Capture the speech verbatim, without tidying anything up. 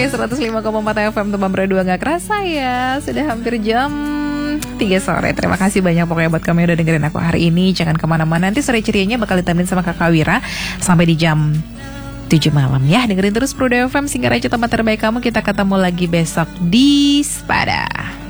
Oke, seratus lima koma empat F M Tuban Berdua gak kerasa ya. Sudah hampir jam tiga sore. Terima kasih banyak pokoknya buat kamu yang udah dengerin aku hari ini. Jangan kemana-mana, nanti sore cerianya bakal ditemenin sama Kakak Wira sampai di jam tujuh malam ya. Dengerin terus Berdua F M, Singkat aja tempat terbaik kamu. Kita ketemu lagi besok di Spada.